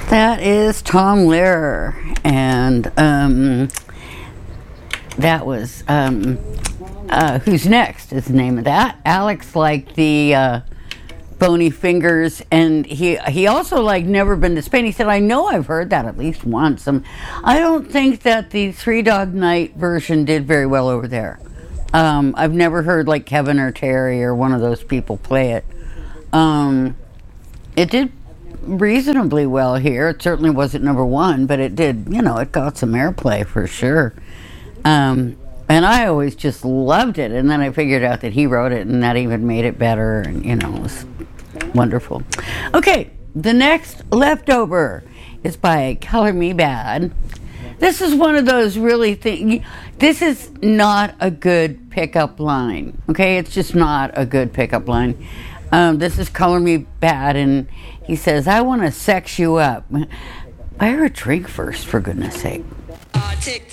That is Tom Lehrer, and that was Who's Next is the name of that. Alex liked the Bony Fingers, and he also liked Never Been to Spain. He said, I know I've heard that at least once. I don't think that the Three Dog Night version did very well over there. I've never heard like Kevin or Terry or one of those people play it. It did reasonably well here. It certainly wasn't number one, but it did, it got some airplay for sure. And I always just loved it, and then I figured out that he wrote it, and that even made it better, and it was wonderful. Okay, the next Leftover is by Color Me Badd. This is one of those really things. This is not a good pickup line, okay? It's just not a good pickup line. This is Color Me Badd, and he says, I want to sex you up. Buy her a drink first, for goodness sake.